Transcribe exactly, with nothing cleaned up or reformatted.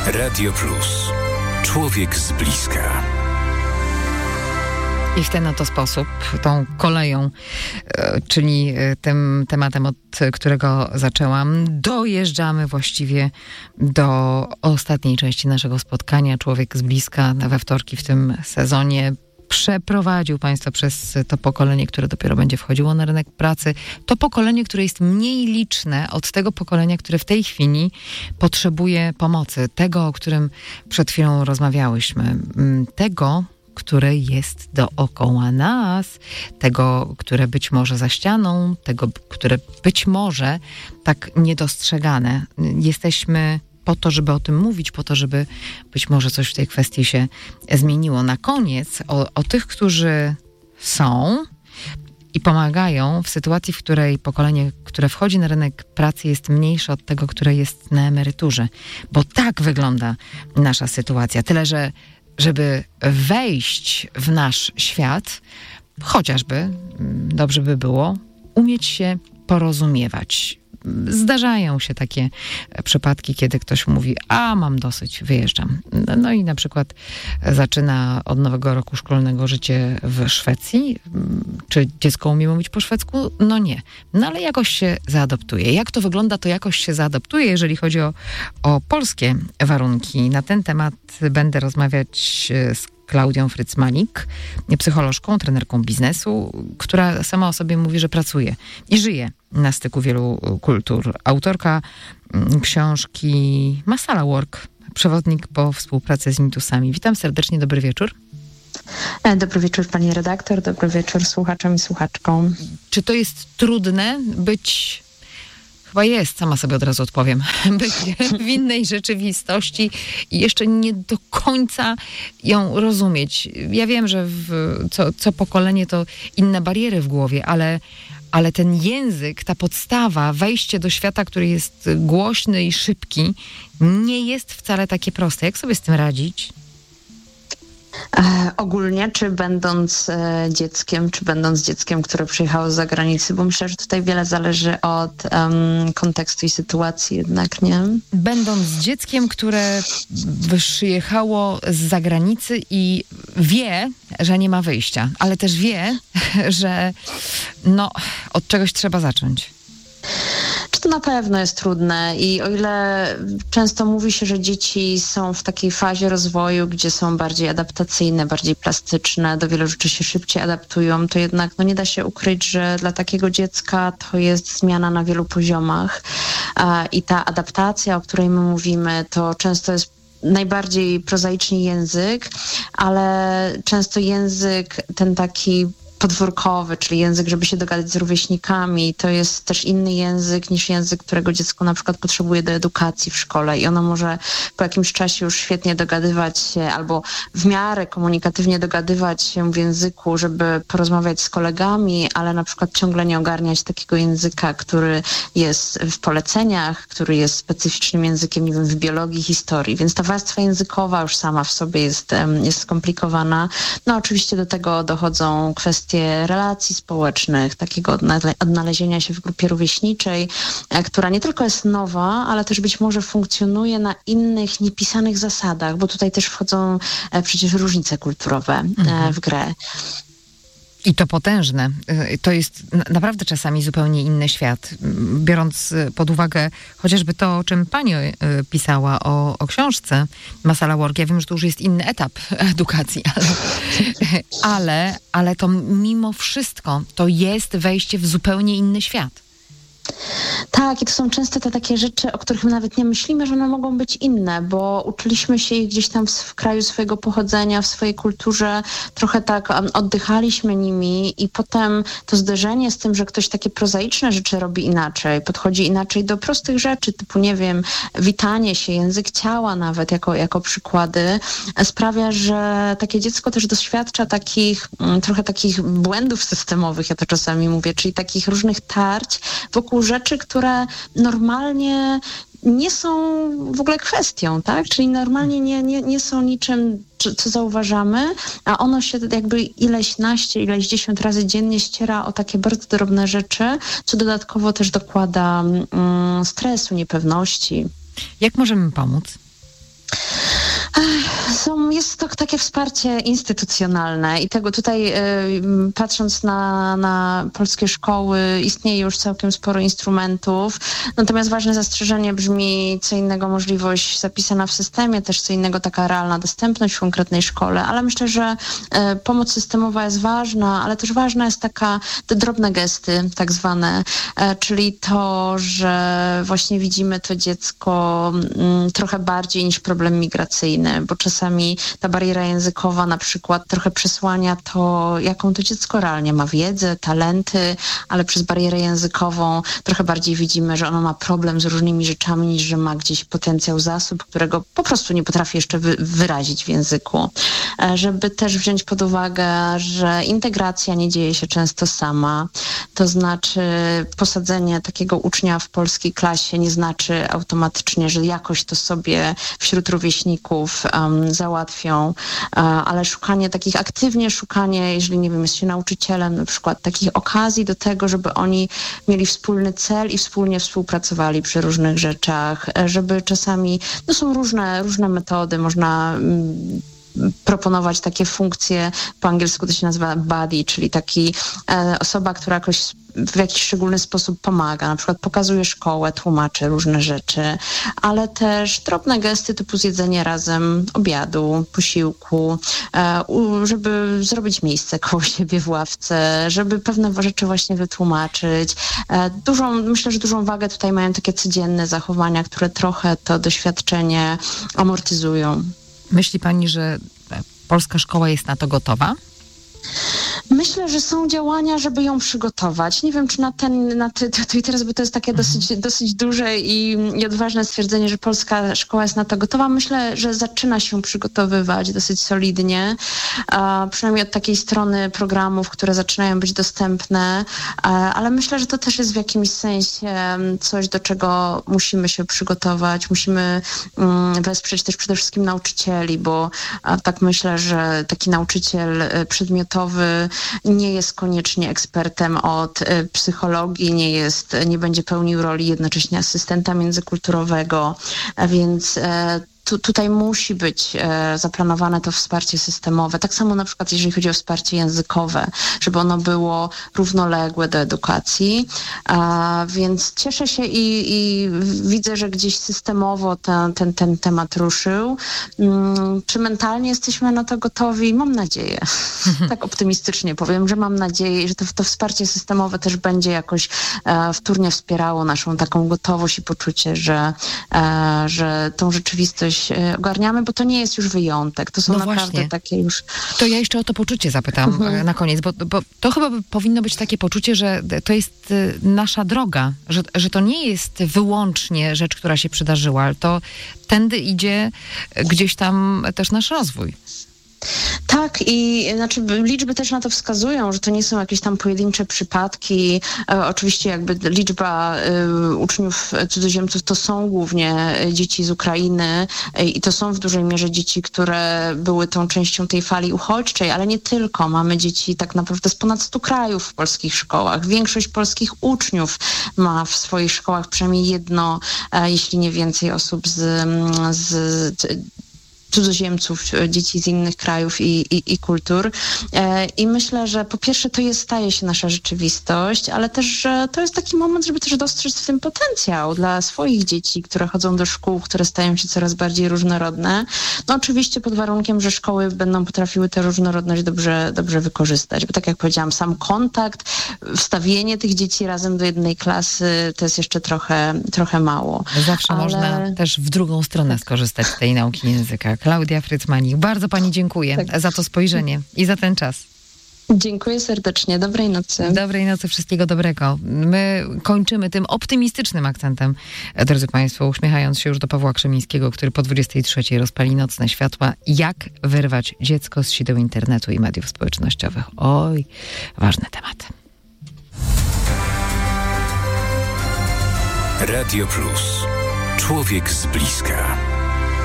Radio Plus. Człowiek z bliska. I w ten oto sposób, tą koleją, czyli tym tematem, od którego zaczęłam, dojeżdżamy właściwie do ostatniej części naszego spotkania. Człowiek z bliska we wtorki w tym sezonie przeprowadził Państwa przez to pokolenie, które dopiero będzie wchodziło na rynek pracy. To pokolenie, które jest mniej liczne od tego pokolenia, które w tej chwili potrzebuje pomocy. Tego, o którym przed chwilą rozmawiałyśmy. Tego, które jest dookoła nas, tego, które być może za ścianą, tego, które być może tak niedostrzegane. Jesteśmy po to, żeby o tym mówić, po to, żeby być może coś w tej kwestii się zmieniło. Na koniec o, o tych, którzy są i pomagają w sytuacji, w której pokolenie, które wchodzi na rynek pracy, jest mniejsze od tego, które jest na emeryturze. Bo tak wygląda nasza sytuacja. Tyle, że żeby wejść w nasz świat, chociażby, dobrze by było, umieć się porozumiewać. Zdarzają się takie przypadki, kiedy ktoś mówi, a mam dosyć, wyjeżdżam. No i na przykład zaczyna od nowego roku szkolnego życie w Szwecji. Czy dziecko umie mówić po szwedzku? No nie. No ale jakoś się zaadoptuje. Jak to wygląda, to jakoś się zaadoptuje, jeżeli chodzi o, o polskie warunki. Na ten temat będę rozmawiać z Klaudią Fryc-Malik, psycholożką, trenerką biznesu, która sama o sobie mówi, że pracuje i żyje na styku wielu kultur. Autorka książki Masala Work, przewodnik po współpracy z Intusami. Witam serdecznie, dobry wieczór. Dobry wieczór pani redaktor, dobry wieczór słuchaczom i słuchaczkom. Czy to jest trudne być... Chyba jest, sama sobie od razu odpowiem, być w innej rzeczywistości i jeszcze nie do końca ją rozumieć. Ja wiem, że w co, co pokolenie to inne bariery w głowie, ale, ale ten język, ta podstawa, wejście do świata, który jest głośny i szybki, nie jest wcale takie proste. Jak sobie z tym radzić? E, ogólnie, czy będąc e, dzieckiem, czy będąc dzieckiem, które przyjechało z zagranicy, bo myślę, że tutaj wiele zależy od um, kontekstu i sytuacji jednak, nie? Będąc dzieckiem, które przyjechało z zagranicy i wie, że nie ma wyjścia, ale też wie, że no, od czegoś trzeba zacząć. To na pewno jest trudne i o ile często mówi się, że dzieci są w takiej fazie rozwoju, gdzie są bardziej adaptacyjne, bardziej plastyczne, do wielu rzeczy się szybciej adaptują, to jednak no nie da się ukryć, że dla takiego dziecka to jest zmiana na wielu poziomach i ta adaptacja, o której my mówimy, to często jest najbardziej prozaiczny język, ale często język ten taki podwórkowy, czyli język, żeby się dogadać z rówieśnikami, to jest też inny język niż język, którego dziecko na przykład potrzebuje do edukacji w szkole i ono może po jakimś czasie już świetnie dogadywać się albo w miarę komunikatywnie dogadywać się w języku, żeby porozmawiać z kolegami, ale na przykład ciągle nie ogarniać takiego języka, który jest w poleceniach, który jest specyficznym językiem, nie wiem, w biologii, historii, więc ta warstwa językowa już sama w sobie jest, jest skomplikowana. No oczywiście do tego dochodzą kwestie relacji społecznych, takiego odnalezienia się w grupie rówieśniczej, która nie tylko jest nowa, ale też być może funkcjonuje na innych, niepisanych zasadach, bo tutaj też wchodzą przecież różnice kulturowe mhm. w grę. I to potężne. To jest naprawdę czasami zupełnie inny świat. Biorąc pod uwagę chociażby to, o czym pani pisała o, o książce Masala Work, ja wiem, że to już jest inny etap edukacji, ale, ale, ale to mimo wszystko to jest wejście w zupełnie inny świat. Tak, i to są często te takie rzeczy, o których my nawet nie myślimy, że one mogą być inne, bo uczyliśmy się ich gdzieś tam w, w kraju swojego pochodzenia, w swojej kulturze, trochę tak um, oddychaliśmy nimi i potem to zderzenie z tym, że ktoś takie prozaiczne rzeczy robi inaczej, podchodzi inaczej do prostych rzeczy, typu, nie wiem, witanie się, język ciała nawet jako, jako przykłady, sprawia, że takie dziecko też doświadcza takich, um, trochę takich błędów systemowych, ja to czasami mówię, czyli takich różnych tarć wokół rzeczy, które normalnie nie są w ogóle kwestią, tak? Czyli normalnie nie, nie, nie są niczym, co zauważamy, a ono się jakby ileś naście, ileś dziesiąt razy dziennie ściera o takie bardzo drobne rzeczy, co dodatkowo też dokłada mm, stresu, niepewności. Jak możemy pomóc? Są, jest to takie wsparcie instytucjonalne i tego tutaj y, patrząc na, na polskie szkoły istnieje już całkiem sporo instrumentów, natomiast ważne zastrzeżenie brzmi co innego możliwość zapisana w systemie, też co innego taka realna dostępność w konkretnej szkole, ale myślę, że y, pomoc systemowa jest ważna, ale też ważna jest taka, te drobne gesty tak zwane, y, czyli to, że właśnie widzimy to dziecko y, trochę bardziej niż problem migracyjny, bo czasami ta bariera językowa na przykład trochę przesłania to, jaką to dziecko realnie ma wiedzę, talenty, ale przez barierę językową trochę bardziej widzimy, że ono ma problem z różnymi rzeczami, niż że ma gdzieś potencjał zasób, którego po prostu nie potrafi jeszcze wy- wyrazić w języku. Żeby też wziąć pod uwagę, że integracja nie dzieje się często sama, to znaczy posadzenie takiego ucznia w polskiej klasie nie znaczy automatycznie, że jakoś to sobie wśród rówieśników Um, załatwią, uh, ale szukanie takich, aktywnie szukanie, jeżeli nie wiem, jest się nauczycielem, na przykład takich okazji do tego, żeby oni mieli wspólny cel i wspólnie współpracowali przy różnych rzeczach, żeby czasami, no są różne, różne metody, można mm, proponować takie funkcje, po angielsku to się nazywa buddy, czyli taki e, osoba, która jakoś w jakiś szczególny sposób pomaga, na przykład pokazuje szkołę, tłumaczy różne rzeczy, ale też drobne gesty typu zjedzenie razem obiadu, posiłku, e, u, żeby zrobić miejsce koło siebie w ławce, żeby pewne rzeczy właśnie wytłumaczyć. E, dużą, myślę, że dużą wagę tutaj mają takie codzienne zachowania, które trochę to doświadczenie amortyzują. Myśli pani, że polska szkoła jest na to gotowa? Myślę, że są działania, żeby ją przygotować. Nie wiem, czy na ten, na ty, to i teraz, bo to jest takie dosyć, dosyć duże i, i odważne stwierdzenie, że polska szkoła jest na to gotowa. Myślę, że zaczyna się przygotowywać dosyć solidnie, a przynajmniej od takiej strony programów, które zaczynają być dostępne, a, ale myślę, że to też jest w jakimś sensie coś, do czego musimy się przygotować. Musimy um, wesprzeć też przede wszystkim nauczycieli, bo a, tak myślę, że taki nauczyciel przedmiotowy nie jest koniecznie ekspertem od y, psychologii, nie jest, nie będzie pełnił roli jednocześnie asystenta międzykulturowego, a więc e, Tu, tutaj musi być e, zaplanowane to wsparcie systemowe. Tak samo na przykład jeżeli chodzi o wsparcie językowe, żeby ono było równoległe do edukacji. A, więc cieszę się i, i widzę, że gdzieś systemowo ten, ten, ten temat ruszył. Hmm, czy mentalnie jesteśmy na to gotowi? Mam nadzieję. Tak optymistycznie powiem, że mam nadzieję, że to, to wsparcie systemowe też będzie jakoś e, wtórnie wspierało naszą taką gotowość i poczucie, że, e, że tą rzeczywistość ogarniamy, bo to nie jest już wyjątek. To są no naprawdę właśnie. takie już... To ja jeszcze o to poczucie zapytam mhm. na koniec, bo, bo to chyba powinno być takie poczucie, że to jest nasza droga, że, że to nie jest wyłącznie rzecz, która się przydarzyła, ale to tędy idzie gdzieś tam też nasz rozwój. Tak i znaczy liczby też na to wskazują, że to nie są jakieś tam pojedyncze przypadki. E, oczywiście jakby liczba e, uczniów cudzoziemców to są głównie dzieci z Ukrainy e, i to są w dużej mierze dzieci, które były tą częścią tej fali uchodźczej, ale nie tylko. Mamy dzieci tak naprawdę z ponad stu krajów w polskich szkołach. Większość polskich uczniów ma w swoich szkołach przynajmniej jedno, e, jeśli nie więcej osób z, z cudzoziemców, dzieci z innych krajów i, i, i kultur. E, I myślę, że po pierwsze to jest, staje się nasza rzeczywistość, ale też, że to jest taki moment, żeby też dostrzec w tym potencjał dla swoich dzieci, które chodzą do szkół, które stają się coraz bardziej różnorodne. No oczywiście pod warunkiem, że szkoły będą potrafiły tę różnorodność dobrze, dobrze wykorzystać, bo tak jak powiedziałam, sam kontakt, wstawienie tych dzieci razem do jednej klasy to jest jeszcze trochę, trochę mało. Zawsze ale... można też w drugą stronę skorzystać z tej nauki języka. Klaudia Frycmanik, bardzo pani dziękuję tak. za to spojrzenie i za ten czas. Dziękuję serdecznie. Dobrej nocy. Dobrej nocy, wszystkiego dobrego. My kończymy tym optymistycznym akcentem, drodzy państwo, uśmiechając się już do Pawła Krzemińskiego, który po dwudziestej trzeciej rozpali nocne światła. Jak wyrwać dziecko z sideł internetu i mediów społecznościowych? Oj, ważny temat. Radio Plus. Człowiek z bliska.